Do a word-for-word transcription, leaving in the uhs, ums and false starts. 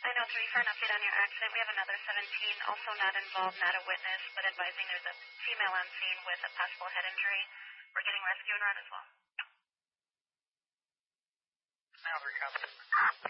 nine oh three for an update on your accident. We have another seventeen, also not involved, not a witness, but advising there's a female on scene with a possible head injury. We're getting rescue and run as well. nine oh three, copy.